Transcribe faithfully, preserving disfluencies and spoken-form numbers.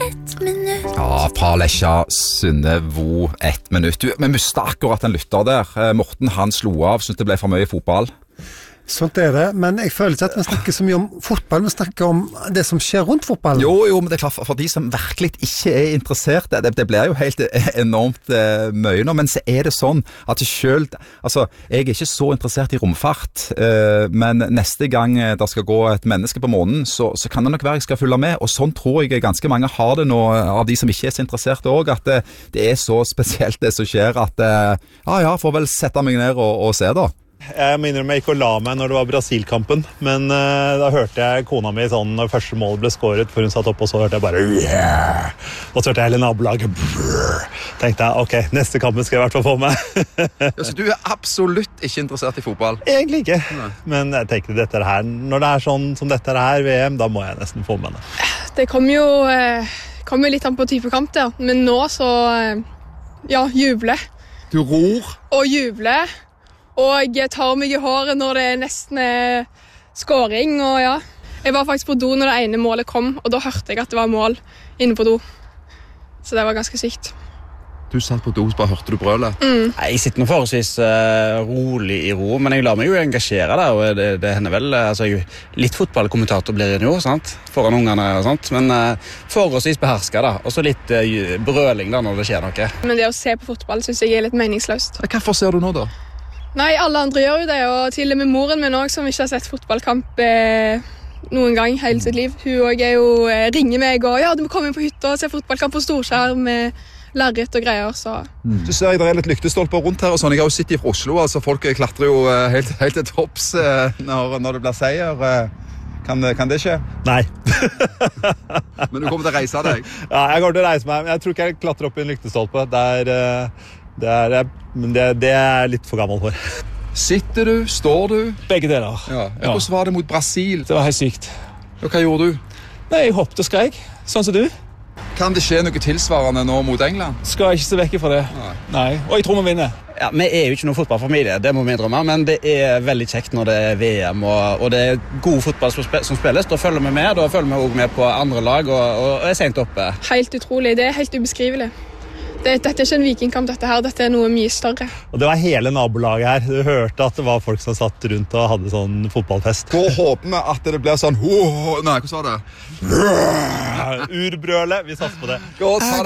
ett minutt. Ja, fra Lesja, Synnevo, ett minutt. Du, vi mistet akkurat en lytter der. Morten, han slo av, syntes det ble for mye fotball. Sånt er det, men jeg føler ikke at vi snakker så mye om fotball, vi snakker om det som skjer rundt fotballen. Jo, jo, men det er klart, for de som virkelig ikke er interessert, det, det blir jo helt enormt eh, mye nå, men så er det sånn at selv, altså, jeg er ikke så interessert i romfart, eh, men neste gang det skal gå et menneske på månen, så, så kan det nok være jeg skal følge med, og sånn tror jeg ganske mange har det nå, av de som ikke er så interessert også, at det, det er så spesielt det som skjer, at eh, ja, ja, får vel sette meg ned og, og se da. Jeg må innrømme jeg ikke å la meg når det var Brasil-kampen, men uh, da hørte jeg kona mi sånn når første mål ble skåret, for hun satt opp og så hørte jeg bare yeah! Og så hørte jeg hele nabolaget brrr. Tenkte jeg, ok, neste kampen skal jeg i hvert fall få med. Ja, så du er absolutt ikke interessert i fotball? Egentlig ikke, Nei. Men jeg tenkte dette her, når det er sånn som dette her V M, da må jeg nesten få med det. Det kommer jo eh, kommer litt an på type kamp der, men nå så eh, ja, juble. Du ror? Og juble. Og jeg tar meg i håret når det nesten er skåring, og ja. Jeg var faktisk på do når det ene målet kom, og da hørte jeg at det var mål inne på do. Så det var ganske sykt. Du satt på do, så bare hørte du brølet? Mm. Jeg sitter nå forholdsvis uh, rolig i ro, men jeg lar meg jo engasjere der, og det, det hender vel, altså jeg, litt fotballkommentator blir jeg jo, sant? Foran ungene og sånt, men uh, forholdsvis behersket da, og så litt uh, brøling da når det skjer noe. Men det å se på fotball synes jeg er litt meningsløst. Hvorfor ser du nå da? Nei, alle andre gjør jo det, og til og med moren min også, som ikke har sett fotballkamp eh, noen gang hele sitt liv. Hun også er jo, eh, ringer meg og ja, du må komme inn på hytta og se fotballkamp på storskjerm med lerret og greier, så... Mm. Du ser jeg, det er litt lyktestolper rundt her og sånn. Jeg har jo sittet fra Oslo, altså folk klatrer jo eh, helt, helt til topps eh, når, når det blir seier. Eh, kan, kan det skje? Nei. Men du kommer til å reise deg? Ja, jeg kommer til å reise meg, men jeg tror ikke jeg klatrer opp i en lyktestolpe. Det er... Uh, Det er, men det, det er litt for gammel for. Sitter du? Står du? Begge deler. Ja. Ja. Hvordan var det mot Brasil? Det var helt sykt. Og hva gjorde du? Nei, jeg hoppet og skrek, sånn som du. Kan det skje noe tilsvarende nå mot England? Skal ikke se vekk fra det. Nei. Nei. Og jeg tror vi vinner. Ja, vi er jo ikke noen fotballfamilie, det må vi drømme, men det er veldig kjekt når det er V M, og, og det er god fotball som, som spilles. Da følger vi med, da følger vi også med på andre lag, og, og er sent oppe. Helt utrolig, det er helt ubeskrivelig. Det, dette er ikke en vikingkamp, dette her. Dette er noe mye større. Og det var hele nabolaget her. Du hørte at det var folk som satt rundt og hadde sånn fotballfest. Gå håper vi at det blir sånn... Nei, hva sa det? Urbrølet, vi satser på det. Gå, ta det.